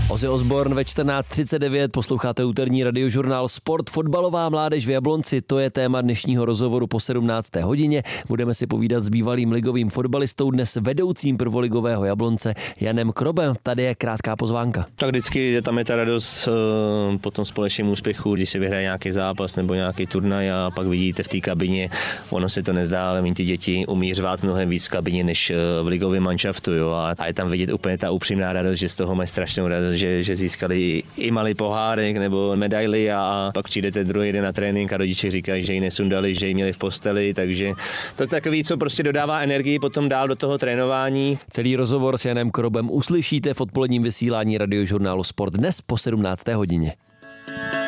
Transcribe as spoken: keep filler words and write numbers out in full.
Ozzy Osbourne ve čtrnáct třicet devět, posloucháte úterní radiožurnál Sport. Fotbalová mládež v Jablonci, to je téma dnešního rozhovoru po sedmnácté hodině. Budeme si povídat s bývalým ligovým fotbalistou, dnes vedoucím prvoligového Jablonce Janem Krobem. Tady je krátká pozvánka. Tak vždycky tam je ta radost po tom společném úspěchu, když se vyhraje nějaký zápas nebo nějaký turnaj a pak vidíte v té kabině, ono se to nezdá, ale ty děti umí řvát mnohem víc v kabině než v ligovém manšaftu. Jo? A je tam vidět úplně ta upřímná radost, že z toho mají strašnou radost, že, že získali i malý pohárek nebo medaily a pak přijdete druhý den na trénink a rodiče říkají, že ji nesundali, že ji měli v posteli, takže to je takový, co prostě dodává energii potom dál do toho trénování. Celý rozhovor s Janem Krobem uslyšíte v odpoledním vysílání radiožurnálu Sport dnes po sedmnácté hodině.